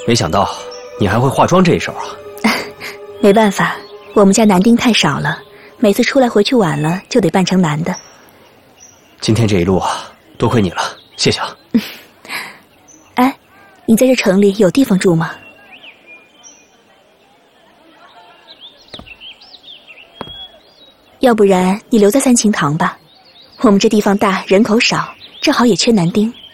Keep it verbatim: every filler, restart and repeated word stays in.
没想到你还会化妆这一手啊！ 没办法，我们家男丁太少了，每次出来回去晚了就得扮成男的。 今天这一路啊，多亏你了，谢谢啊。 哎，你在这城里有地方住吗？要不然你留在三清堂吧，我们这地方大，人口少，正好也缺男丁。